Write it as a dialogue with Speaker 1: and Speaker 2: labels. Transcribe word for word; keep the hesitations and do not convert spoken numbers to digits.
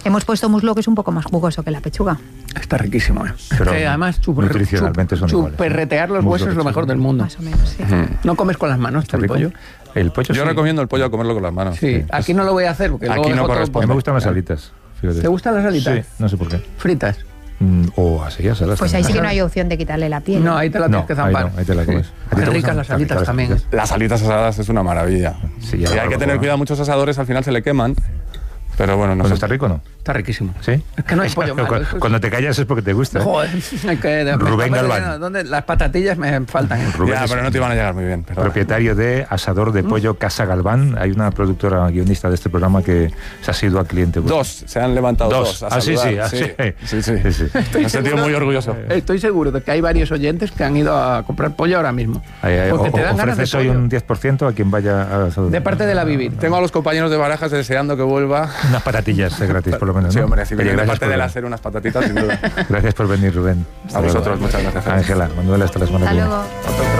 Speaker 1: Hemos puesto muslo que es un poco más jugoso que la pechuga.
Speaker 2: Está riquísimo, ¿eh?
Speaker 3: Pero
Speaker 2: que además chuper,
Speaker 3: nutricionalmente son iguales, ¿eh?
Speaker 2: Chuperretear los
Speaker 3: Muslo,
Speaker 2: huesos es lo
Speaker 3: pechuga.
Speaker 2: mejor del mundo.
Speaker 1: Más o menos, sí.
Speaker 2: Uh-huh. No comes con las manos
Speaker 3: ¿Está
Speaker 2: el
Speaker 3: rico?
Speaker 2: pollo.
Speaker 3: El pollo
Speaker 4: Yo
Speaker 3: sí.
Speaker 4: recomiendo el pollo a comerlo con las manos.
Speaker 2: Sí, aquí no lo voy a hacer porque luego
Speaker 4: Aquí no
Speaker 2: dejo todo-
Speaker 4: corresponde.
Speaker 3: A mí me gustan las alitas. Fíjate.
Speaker 2: ¿Te gustan las alitas?
Speaker 3: Sí, no sé por qué.
Speaker 2: Fritas.
Speaker 3: Mm, o así, asadas.
Speaker 1: Pues ahí sí que no hay opción de quitarle la piel.
Speaker 2: No, ahí te la tienes
Speaker 3: No,
Speaker 2: que
Speaker 3: ahí
Speaker 2: zampar.
Speaker 3: no, ahí te la comes.
Speaker 2: Sí.
Speaker 3: ¿A ti
Speaker 2: Qué
Speaker 3: te
Speaker 2: ricas
Speaker 3: gustan?
Speaker 2: las alitas
Speaker 3: Las
Speaker 2: también.
Speaker 3: alitas.
Speaker 4: Las alitas asadas es una maravilla.
Speaker 3: Sí,
Speaker 4: y
Speaker 3: ya lo
Speaker 4: hay que
Speaker 3: hago,
Speaker 4: tener
Speaker 3: ¿no?
Speaker 4: cuidado, muchos asadores al final se le queman. Pero bueno, no
Speaker 3: Pues
Speaker 4: sé.
Speaker 3: está rico, ¿no?
Speaker 2: Está riquísimo.
Speaker 3: ¿Sí?
Speaker 2: Es que no hay pollo malo.
Speaker 3: Cuando, cuando te callas es porque te gusta. ¿eh?
Speaker 2: Joder, hay que... me
Speaker 3: Rubén
Speaker 2: está
Speaker 3: Galván.
Speaker 2: perdiendo. ¿Dónde? Las patatillas me faltan. ¿eh?
Speaker 3: Rubén
Speaker 4: Ya,
Speaker 3: es
Speaker 4: pero no te iban a llegar muy bien. perdón.
Speaker 3: propietario de Asador de Pollo Casa Galván. Hay una productora guionista de este programa que se ha sido a cliente.
Speaker 4: Dos, se han levantado dos.
Speaker 3: Dos.
Speaker 4: a
Speaker 3: Ah, sí, sí,
Speaker 4: saludar.
Speaker 3: ah, sí.
Speaker 4: sí, sí.
Speaker 3: Sí, sí.
Speaker 4: Me he sentido muy orgulloso.
Speaker 2: Estoy seguro de que hay varios oyentes que han ido a comprar pollo ahora mismo.
Speaker 3: Ahí, ahí,
Speaker 2: Porque
Speaker 3: o-
Speaker 2: te dan ganas de
Speaker 3: ofreces hoy
Speaker 2: pollo.
Speaker 3: un diez por ciento a quien vaya a Asador.
Speaker 2: De parte de la Vivir.
Speaker 4: Tengo a los compañeros de Barajas deseando que vuelva.
Speaker 3: Unas patatillas eh, gratis, por lo menos.
Speaker 4: Sí,
Speaker 3: ¿no?
Speaker 4: hombre, si
Speaker 3: Oye,
Speaker 4: viene de
Speaker 3: gracias
Speaker 4: parte
Speaker 3: por
Speaker 4: de la
Speaker 3: venir.
Speaker 4: SER unas patatitas, sin duda.
Speaker 3: Gracias por venir, Rubén.
Speaker 4: A vosotros, muchas gracias.
Speaker 3: Ángela, Manuel, hasta la semana
Speaker 1: Hasta
Speaker 3: que viene.
Speaker 1: luego.
Speaker 4: Otro